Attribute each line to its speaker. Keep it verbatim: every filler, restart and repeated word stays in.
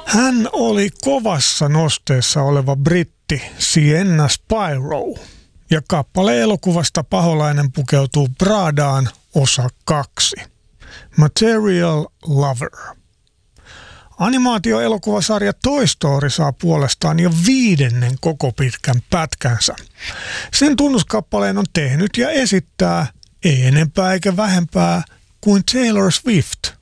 Speaker 1: Hän oli kovassa nosteessa oleva britti Sienna Spyro, ja kappale elokuvasta Paholainen pukeutuu Pradaan osa kaksi. Material Lover. Animaatioelokuvasarja Toy Story saa puolestaan jo viidennen koko pitkän pätkänsä. Sen tunnuskappaleen on tehnyt ja esittää ei enempää eikä vähempää kuin Taylor Swift.